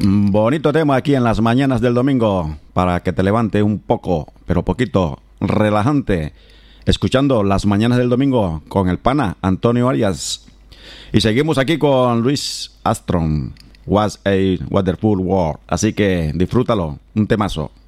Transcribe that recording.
Bonito tema aquí en las mañanas del domingo para que te levante un poco, pero poquito, relajante, escuchando las mañanas del domingo con el pana Antonio Arias. Y seguimos aquí con Louis Armstrong, Was a Wonderful World. Así que disfrútalo, un temazo.